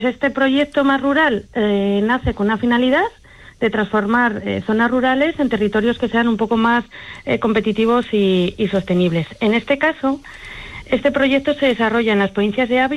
Este proyecto Más Rural nace con una finalidad de transformar zonas rurales en territorios que sean un poco más competitivos y sostenibles. En este caso, este proyecto se desarrolla en las provincias de Ávila,